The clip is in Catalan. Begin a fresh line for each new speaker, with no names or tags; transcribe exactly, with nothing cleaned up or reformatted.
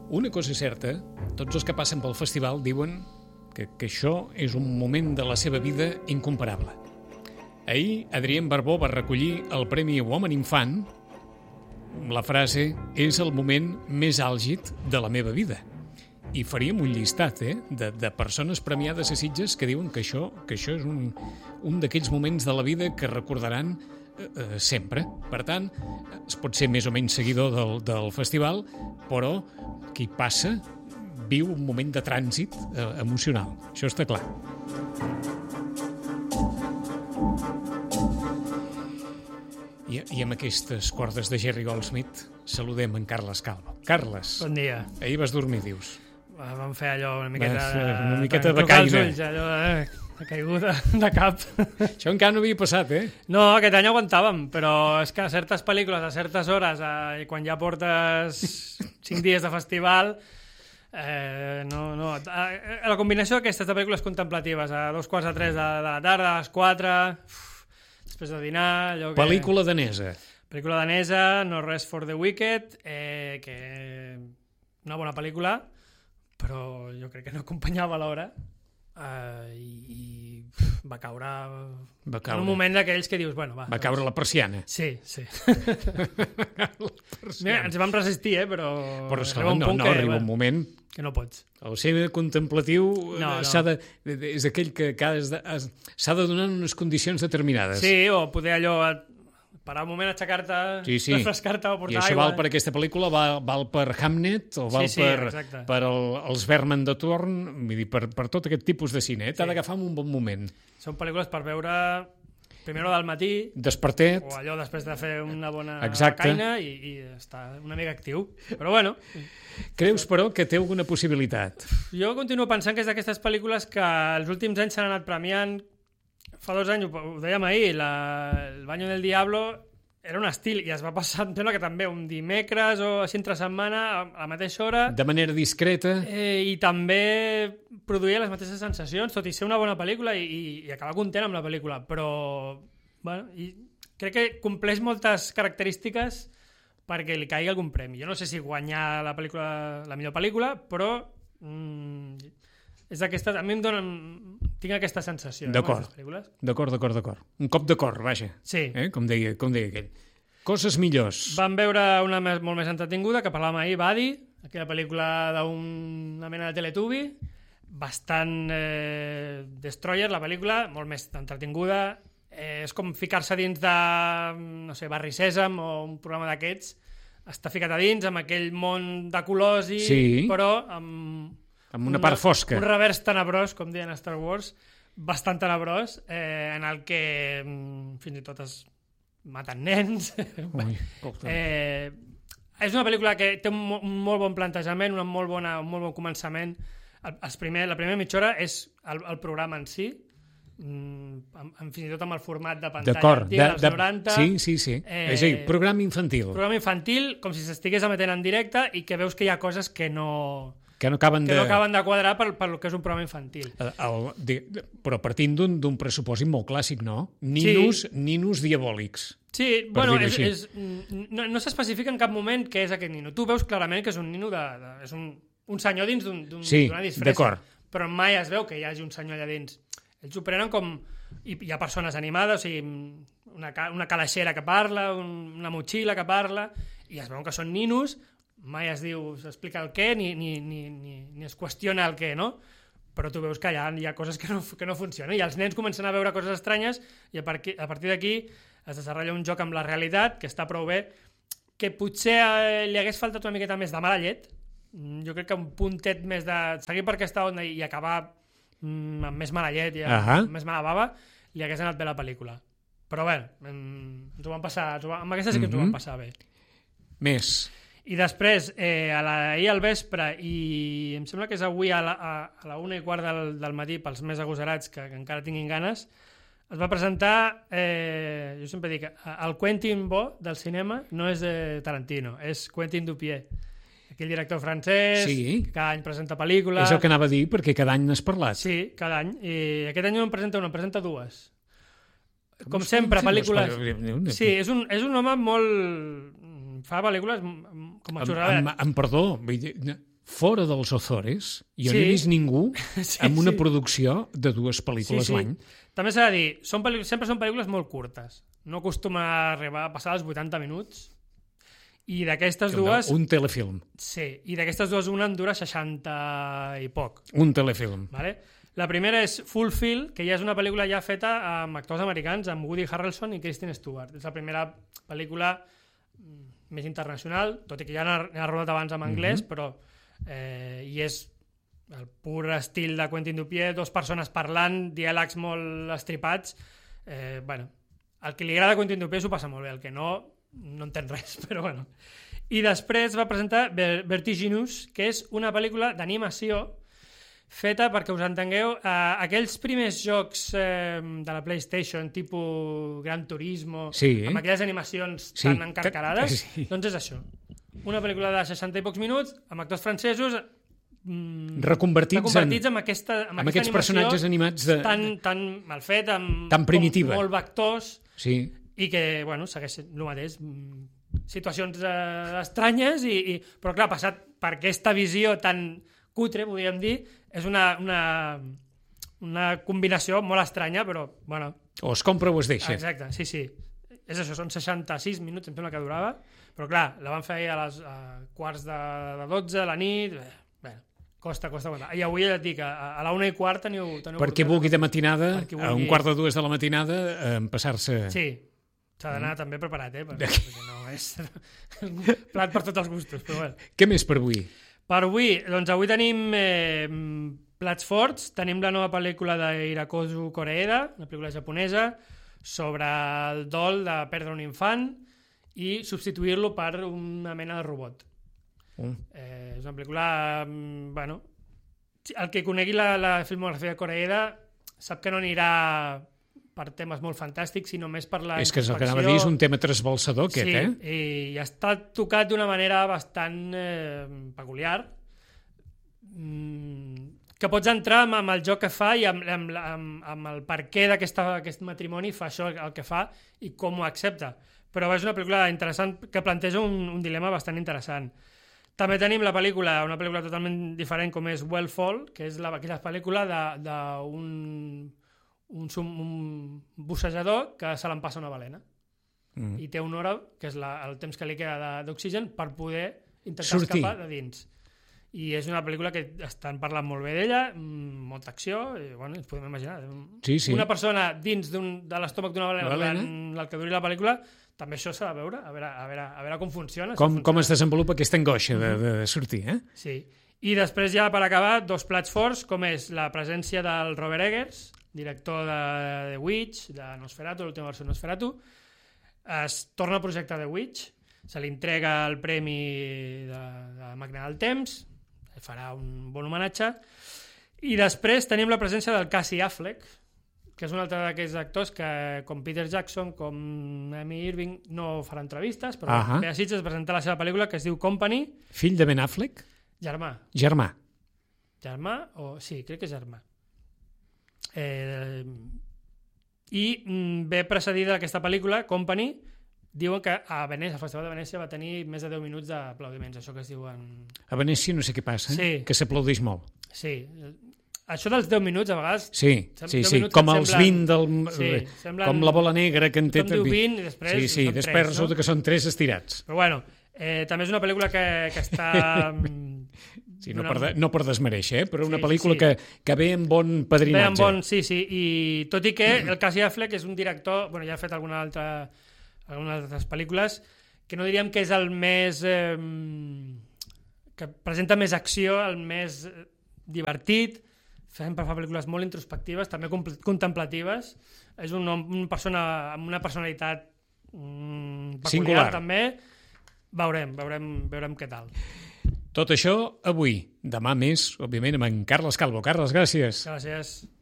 Una cosa és certa, tots els que passen pel festival diuen que, que això és un moment de la seva vida incomparable. Ahir, Adrien Barbó va recollir el Premi Woman Infant. La frase és el moment més àlgid de la meva vida. I faríem un llistat eh, de, de persones premiades a Sitges que diuen que això, que això és un, un d'aquells moments de la vida que recordaran eh, sempre. Per tant, es pot ser més o menys seguidor del, del festival, però qui passa viu un moment de trànsit eh, emocional. Això està clar. I, I amb aquestes cordes de Jerry Goldsmith saludem en Carles Calvo. Carles,
bon dia.
Ahir vas dormir, dius?
Vam fer allò una miqueta
de... Una
de,
miqueta de, de
caina. Ulls, allò de, de caiguda de cap.
Això encara no havia passat, eh?
No, aquest any aguantàvem, però és que a certes pel·lícules, a certes hores, eh, quan ja portes cinc dies de festival, eh, no, no. Eh, la combinació d'aquestes de pel·lícules contemplatives, a dos quarts de tres de, de la tarda, a les quatre, uf, després de dinar... Allò que...
Pel·lícula danesa.
Pel·lícula danesa, No Rest for the Wicked, eh, que una bona pel·lícula, però jo crec que no acompanyava l'hora uh, i, i pff, va caure, va caure en un moment d'aquells que dius, bueno, va.
Va caure la persiana.
Sí, sí. Mira, ens vam resistir, eh, però...
Però esclar, no, no, que, arriba un moment...
Que no pots.
El ser contemplatiu
no, no.
S'ha de, és aquell que s'ha de donar en unes condicions determinades.
Sí, o poder allò... parar un moment, aixecar-te,
sí, sí.
refrescar-te o portar
aigua. I això
aigua.
val per aquesta pel·lícula, val, val per Hamnet o val
sí, sí,
per, per el, els Berman de Torn, vull dir, per, per tot aquest tipus de cine. T'ha sí. d'agafar en un bon moment.
Són pel·lícules per veure primera del matí,
despertet,
o allò després de fer una bona
Exacte.
caina i, i estar una mica actiu. Però bueno...
Creus, però, que té alguna possibilitat?
Jo continuo pensant que és d'aquestes pel·lícules que els últims anys s'han anat premiant. Fa dos anys, ho dèiem ahir, la, el Baño del Diablo era un estil i es va passar, em sembla que també un dimecres o així entre setmana a la mateixa hora.
De manera discreta.
Eh, I també produïa les mateixes sensacions, tot i ser una bona pel·lícula i, i, i acabar content amb la pel·lícula, però bueno, i crec que compleix moltes característiques perquè li caigui algun premi. Jo no sé si guanyar la pel·lícula, la millor pel·lícula, però mm, és d'aquestes, a mi em donen, tinc aquesta sensació.
D'acord,
eh,
d'acord, d'acord, d'acord. Un cop de cor, vaja.
Sí.
Eh? Com, deia, com deia aquell. Coses millors.
Vam veure una més, molt més entretinguda, que parlàvem ahir, Buddy, aquella pel·lícula d'una mena de Teletubby, bastant eh, destroyer, la pel·lícula, molt més entretinguda. Eh, és com ficar-se dins de, no sé, Barri Sèsam o un programa d'aquests. Està ficat a dins, amb aquell món de colors, i,
sí.
però amb...
amb una part fosca.
Un revers tenebrós, com deien a Star Wars, bastant tenebrós, eh, en el que mm, fins i tot es maten nens.
Ui,
eh, és una pel·lícula que té un, un molt bon plantejament, una molt bona, un molt bon començament. El, els primer, la primera mitja hora és el, el programa en si, mm, amb, amb, fins i tot amb el format de pantalla antiga dels noranta.
Sí, sí, sí. Eh, és a dir, programa infantil.
Programa infantil, com si s'estigués emetent en directe i que veus que hi ha coses que no...
que no acaben,
que
de...
no acaben de quadrar per, per lo que és un programa infantil.
El, el, de, però partint d'un pressupòsit molt clàssic, no? Ninos, sí. ninos diabòlics.
Sí, bueno, és, és, no, no s'especifica en cap moment què és aquest nino. Tu veus clarament que és un nino de... de és un, un senyor dins d'una un,
sí,
disfressa.
d'acord.
Però mai es veu que hi hagi un senyor allà dins. Ells ho prenen com... I hi ha persones animades, o sigui, una, una calaixera que parla, un, una motxilla que parla, i es veuen que són ninos. Mai es diu, s'explica el què, ni, ni, ni, ni, ni es qüestiona el què, no? Però tu veus que hi ha, hi ha coses que no, que no funcionen, i els nens comencen a veure coses estranyes, i a, partir, a partir d'aquí es desenvolupa un joc amb la realitat, que està prou bé, que potser eh, li hagués faltat una miqueta més de mala llet. Jo crec que un puntet més de seguir per aquesta onda i acabar mm, amb més mala llet i amb,
uh -huh.
amb més mala bava, li hagués anat bé la pel·lícula. Però bé, ens ho van passar, ens ho van, amb aquesta sí que ens ho van passar bé.
Més...
I després, eh, a la, ahir al vespre, i em sembla que és avui a la, a, a la una i quart del, del matí, pels més agosarats que, que encara tinguin ganes, es va presentar, eh, jo sempre dic, el Quentin bo del cinema no és de Tarantino, és Quentin Dupieux, aquell director francès,
sí.
que cada any presenta pel·lícula.
És el que anava a dir, perquè cada any n'has parlat.
Sí, cada any. I aquest any no en presenta una, en presenta dues. Com sempre, pel·lícules... Sí, és un, és un home molt... Fa pel·lícules com a xurrada.
Amb, amb perdó, fora dels Ozores, jo
Sí.
no he vist ningú
Sí,
amb una
sí.
producció de dues pel·lícules l'any.
També s'ha de dir, són pel·lícules, sempre són pel·lícules molt curtes. No acostuma a arribar a passar els vuitanta minuts. I d'aquestes dues...
Un telefilm.
Sí, i d'aquestes dues una en dura seixanta i poc.
Un telefilm.
Vale? La primera és Fulfill, que ja és una pel·lícula ja feta amb actors americans, amb Woody Harrelson i Kristen Stewart. És la primera pel·lícula mm, més internacional, tot i que ja n'ha n'ha rodat abans en anglès, mm-hmm. però eh, i és el pur estil de Quentin Dupieux, dos persones parlant, diàlegs molt estripats. Eh, bueno, el que li agrada a Quentin Dupieux s'ho passa molt bé, el que no, no entén res, però bueno. I després va presentar Ver- Vertiginous, que és una pel·lícula d'animació feta, perquè us entengueu, eh, aquells primers jocs eh, de la PlayStation, tipus Gran Turismo,
Sí.
amb aquelles animacions
Sí.
tan encarcarades,
Sí.
doncs és això. Una pel·lícula de seixanta i pocs minuts, amb actors francesos, mm,
Reconvertits,
reconvertits
en,
amb, aquesta, amb,
amb aquests
aquesta
personatges animats de...
tan, tan mal fet, amb
Tan primitiva.
com molt vectors,
Sí.
i que, bueno, segueix sent el mateix. mm, Situacions eh, estranyes, i, i, però clar, passat per aquesta visió tan cutre, podríem dir, és una, una, una combinació molt estranya, però, bueno...
O es compra o es deixa.
Exacte, sí, sí. És això, són seixanta-sis minuts, em sembla que durava, però clar, la van fer a les a quarts de, de dotze a la nit, bé, bé, costa, costa, costa. I avui ja et dic, a, a la una i quart teniu... teniu
Per qui vulgui de matinada,
Per qui
a un
vulgui.
quart de dues de la matinada, eh, passar-se...
Sí, s'ha d'anar mm. també preparat, eh? Perquè, perquè no és un plat per tots els gustos, però bueno.
Què més per avui?
Per avui, doncs avui tenim eh, plats forts, tenim la nova pel·lícula d'Hirakozu Koreeda, una pel·lícula japonesa, sobre el dol de perdre un infant i substituir-lo per una mena de robot.
Mm.
Eh, és una pel·lícula, mm, bueno, el que conegui la, la filmografia de Koreeda sap que no anirà per temes molt fantàstics, sinó més per la
És que és el que
introspecció.
anava a dir, és un tema trasbalsador, aquest,
sí,
eh?
i està tocat d'una manera bastant eh, peculiar, mm, que pots entrar amb, amb el joc que fa i amb, amb, amb, amb el per què d'aquest matrimoni fa això el que fa i com ho accepta. Però és una pel·lícula interessant que planteja un, un dilema bastant interessant. També tenim la pel·lícula, una pel·lícula totalment diferent com és Well Fall, que és la, aquella pel·lícula d'un un, un bussejador que se l'empassa una balena. Mm. I té una hora, que és la, el temps que li queda d'oxigen, per poder intentar
Sortir.
escapar de dins. I és una pel·lícula que estan parlant molt bé d'ella, molta acció, i bueno, ens podem imaginar.
Sí, sí.
Una persona dins de l'estómac d'una balena,
balena.
durant el que duri la pel·lícula, també això s'ha de veure, a veure, a veure, a veure com funciona.
Com,
si
com
funciona.
es desenvolupa aquesta angoixa de, de sortir, eh?
Sí. I després ja, per acabar, dos plats forts, com és la presència del Robert Eggers, director de The Witch, de Nosferatu, l'última versió de Nosferatu. Es torna al projecte The Witch, se li entrega el premi de, de Màquina del Temps, farà un bon homenatge, i després tenim la presència del Casey Affleck, que és un altre d'aquests actors que, com Peter Jackson, com Amy Irving, no farà entrevistes, però
Ahà.
ve a Sitges a presentar la seva pel·lícula, que es diu Company.
Fill de Ben Affleck?
Germà.
Germà.
Germà, o sí, crec que és germà. Eh, I mm, ve precedida aquesta pel·lícula, Company, diuen que a Venècia, al Festival de Venècia va tenir més de deu minuts d'aplaudiments, això que es diuen...
A Venècia no sé què passa,
Sí.
que s'aplaudeix molt.
Sí, això dels deu minuts a vegades...
Sí,
Sem-
sí,
deu
sí,
minuts
com
que
els
semblen-
vint del...
Sí, semblen-
com la bola negra que en té...
Tothom diu
també.
vint i després
Sí, sí,
són
després
tres,
resulta
no?
que són tres estirats.
Però bueno, eh, també és una pel·lícula que, que està...
Sí, no,
Una-
per, de, no per desmereixer, eh? però una
Sí,
pel·lícula
sí, sí.
Que, que ve amb bon
Bé,
padrinatge.
amb bon, sí, sí, i tot i que el Casey Affleck és un director, bueno, ja ha fet alguna altra, algunes altres pel·lícules, que no diríem que és el més... Eh, que presenta més acció, el més eh, divertit, sempre fa pel·lícules molt introspectives, també compl- contemplatives, és un, home- una persona amb una personalitat mm, peculiar,
Singular.
també. Veurem, veurem, veurem què tal.
Tot això avui. Demà més, òbviament, amb en Carles Calvo. Carles, gràcies.
Gràcies.